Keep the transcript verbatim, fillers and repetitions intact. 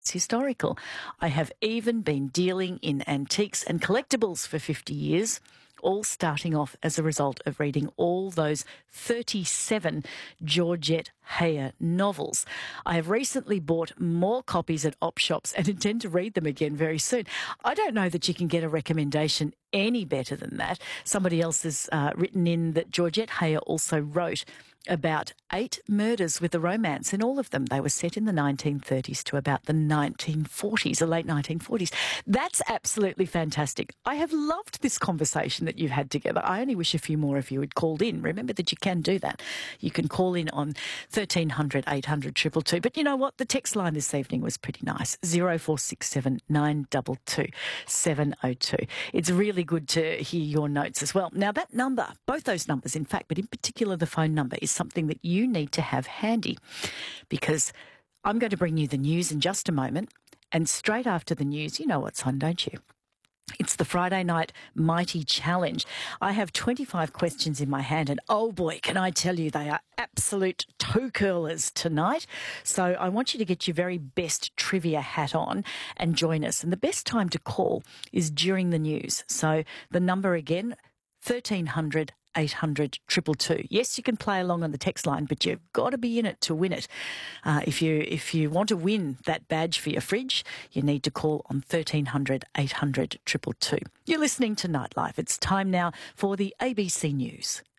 It's historical. I have even been dealing in antiques and collectibles for fifty years, all starting off as a result of reading all those thirty-seven Georgette Heyer novels. I have recently bought more copies at op shops and intend to read them again very soon. I don't know that you can get a recommendation any better than that. Somebody else has uh, written in that Georgette Heyer also wrote about eight murders with a romance. In all of them, they were set in the nineteen thirties to about the nineteen forties, the late nineteen forties. That's absolutely fantastic. I have loved this conversation that you've had together. I only wish a few more of you had called in. Remember that you can do that. You can call in on thirteen hundred, eight hundred, two two two. But you know what? The text line this evening was pretty nice. zero four six seven, nine two two, seven zero two. It's really good to hear your notes as well. Now, that number, both those numbers, in fact, but in particular the phone number, is something that you need to have handy, because I'm going to bring you the news in just a moment, and straight after the news, you know what's on, don't you? It's the Friday Night Mighty Challenge. I have twenty-five questions in my hand, and oh boy, can I tell you, they are absolute toe curlers tonight. So I want you to get your very best trivia hat on and join us. And the best time to call is during the news. So the number again, thirteen hundred, eight hundred, two two two. Yes, you can play along on the text line, but you've got to be in it to win it. Uh, if you if you want to win that badge for your fridge, you need to call on thirteen hundred, eight hundred, two two two. You're listening to Nightlife. It's time now for the A B C News.